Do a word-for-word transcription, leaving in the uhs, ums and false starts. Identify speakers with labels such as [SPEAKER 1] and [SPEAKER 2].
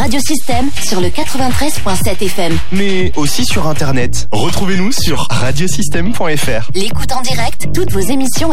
[SPEAKER 1] Radiosystème sur le quatre-vingt-treize virgule sept F M.
[SPEAKER 2] Mais aussi sur Internet. Retrouvez-nous sur radiosystème point f r.
[SPEAKER 1] L'écoute en direct, toutes vos émissions